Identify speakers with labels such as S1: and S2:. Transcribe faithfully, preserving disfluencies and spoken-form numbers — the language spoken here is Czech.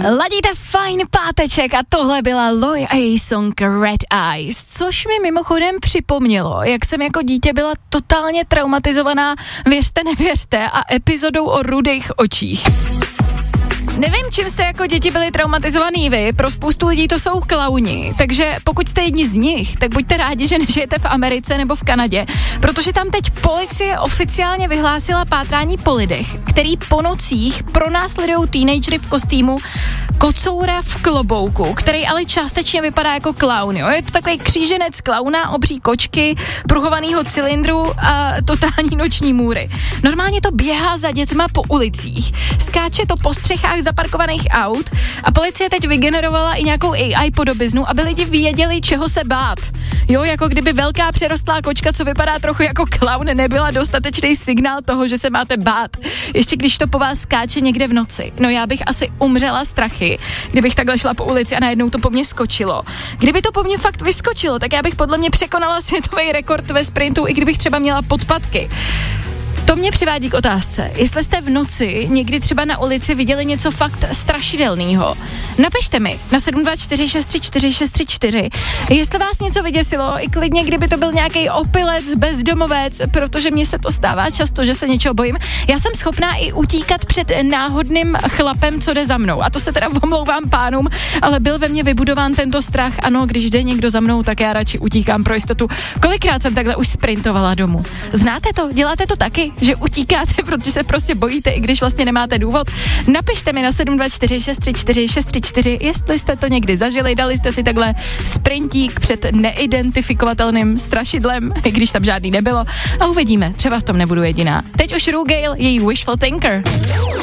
S1: Ladíte fajn páteček a tohle byla Loi a její song Red Eyes, což mi mimochodem připomnělo, jak jsem jako dítě byla totálně traumatizovaná, věřte nevěřte, a epizodou o rudých očích. Nevím, čím jste jako děti byli traumatizovaný vy, pro spoustu lidí to jsou klauni, takže pokud jste jedni z nich, tak buďte rádi, že nežijete v Americe nebo v Kanadě, protože tam teď policie oficiálně vyhlásila pátrání po lidech, který po nocích pronásledujou teenagery v kostýmu kocoura v klobouku, který ale částečně vypadá jako klaun, jo? Je to takový kříženec klauna, obří kočky, pruhovanýho cylindru a totální noční můry. Normálně to běhá za dětma po ulicích, skáče to po střechách zaparkovaných aut a policie teď vygenerovala i nějakou A I podobiznu, aby lidi věděli, čeho se bát. Jo, jako kdyby velká přerostlá kočka, co vypadá trochu jako klaun, nebyla dostatečný signál toho, že se máte bát. Ještě když to po vás skáče někde v noci. No já bych asi umřela strachy, kdybych takhle šla po ulici a najednou to po mně skočilo. Kdyby to po mně fakt vyskočilo, tak já bych podle mě překonala světový rekord ve sprintu, i kdybych třeba měla podpatky. To mě přivádí k otázce, jestli jste v noci někdy třeba na ulici viděli něco fakt strašidelného. Napište mi na sedm dva čtyři šest tři čtyři šest tři čtyři, jestli vás něco vyděsilo, i klidně, kdyby to byl nějaký opilec, bezdomovec, protože mně se to stává často, že se něčeho bojím. Já jsem schopná i utíkat před náhodným chlapem, co jde za mnou. A to se teda omlouvám pánům, ale byl ve mně vybudován tento strach. Ano, když jde někdo za mnou, tak já radši utíkám pro jistotu. Kolikrát jsem takhle už sprintovala domů. Znáte to? Děláte to taky? Že utíkáte, protože se prostě bojíte, i když vlastně nemáte důvod. Napište mi na sedm dva čtyři šest tři čtyři šest tři čtyři, jestli jste to někdy zažili, dali jste si takhle sprintík před neidentifikovatelným strašidlem, i když tam žádný nebylo. A uvidíme, třeba v tom nebudu jediná. Teď už Rugale, její Wishful Thinker.